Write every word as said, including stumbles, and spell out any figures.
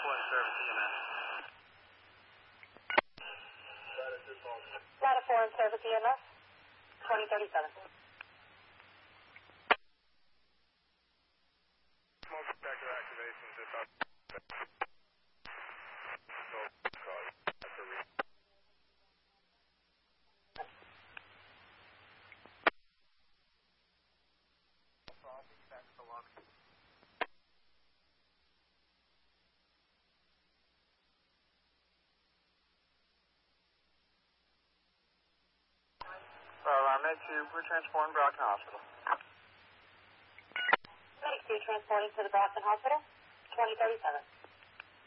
four in service, E M S. Ladder four in service, E M S. twenty thirty-seven. Smoke detector activation just up. Well, uh, Med two, we're transporting Brockton Hospital. Medic two transporting to the Brockton Hospital. twenty thirty-seven.